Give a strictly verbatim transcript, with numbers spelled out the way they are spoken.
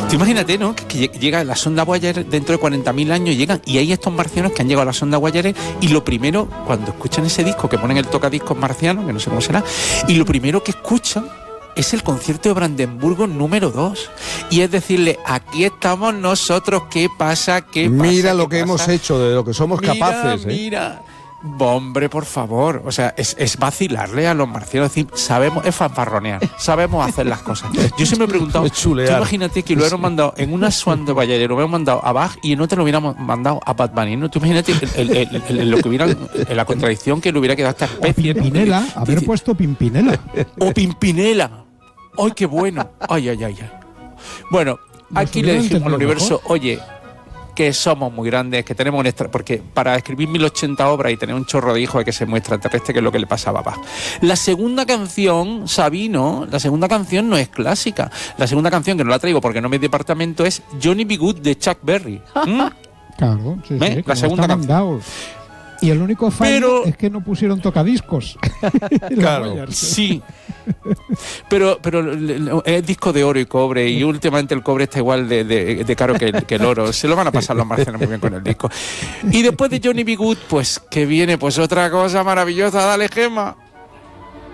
Tú imagínate, ¿no? Que, que llega la sonda Voyager dentro de cuarenta mil años, llegan y hay estos marcianos que han llegado a la sonda Voyager y lo primero, cuando escuchan ese disco, que ponen el tocadiscos marciano, que no sé cómo será, y lo primero que escuchan es el concierto de Brandenburgo número dos. Y es decirle, aquí estamos nosotros, ¿qué pasa? ¿Qué pasa? Mira lo que pasa? hemos hecho, de lo que somos mira, capaces. ¿eh? Mira, hombre, por favor. O sea, es, es vacilarle a los marcianos. Decir, sabemos, es fanfarronear, sabemos hacer las cosas. Yo siempre me he preguntado, tú imagínate que lo hubiéramos mandado en una sonda Voyager, lo hubiéramos mandado a Bach y en otra lo hubiéramos mandado a Bad Bunny, ¿no? Tú imagínate el, el, el, el, lo que hubieran, la contradicción que le hubiera quedado a esta especie. O Pimpinela, ¿no? Haber puesto Pimpinela. O Pimpinela. ¡Ay, qué bueno! ¡Ay, ay, ay! ay. Bueno, aquí le dijimos al universo, mejor. Oye, que somos muy grandes, que tenemos un extra... Porque para escribir mil ochenta obras y tener un chorro de hijos hay que ser muy extraterrestre, que es lo que le pasa a papá. La segunda canción, Sabino, la segunda canción no es clásica. La segunda canción, que no la traigo porque no me es departamento, es Johnny B. Good de Chuck Berry. ¿Mm? Claro, sí, ¿Eh? sí. La segunda canción. Y el único fallo pero, es que no pusieron tocadiscos. Claro. Sí. Pero, pero es disco de oro y cobre, y últimamente el cobre está igual de, de, de caro que, que el oro. Se lo van a pasar los marcianos muy bien con el disco. Y después de Johnny B. Good, pues que viene pues otra cosa maravillosa. Dale, Gema.